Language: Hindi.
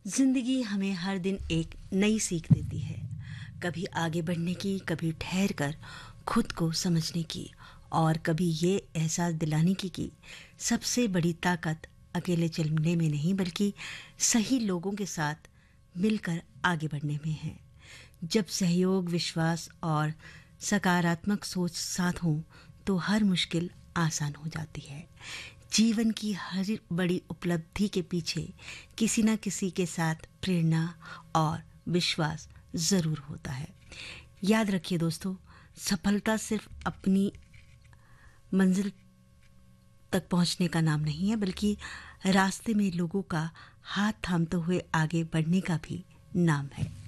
जिंदगी हमें हर दिन एक नई सीख देती है, कभी आगे बढ़ने की, कभी ठहर कर खुद को समझने की और कभी ये एहसास दिलाने की कि सबसे बड़ी ताकत अकेले चलने में नहीं बल्कि सही लोगों के साथ मिलकर आगे बढ़ने में है। जब सहयोग, विश्वास और सकारात्मक सोच साथ हों तो हर मुश्किल आसान हो जाती है। जीवन की हर बड़ी उपलब्धि के पीछे किसी न किसी के साथ प्रेरणा और विश्वास ज़रूर होता है। याद रखिए दोस्तों, सफलता सिर्फ अपनी मंजिल तक पहुंचने का नाम नहीं है, बल्कि रास्ते में लोगों का हाथ थामते हुए आगे बढ़ने का भी नाम है।